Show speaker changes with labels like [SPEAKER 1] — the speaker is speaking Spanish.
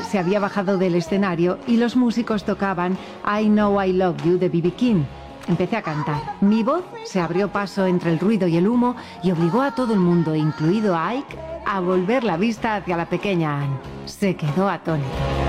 [SPEAKER 1] se había bajado del escenario y los músicos tocaban I Know I Love You de B.B. King. Empecé a cantar. Mi voz se abrió paso entre el ruido y el humo y obligó a todo el mundo, incluido a Ike, a volver la vista hacia la pequeña Anne. Se quedó atónito.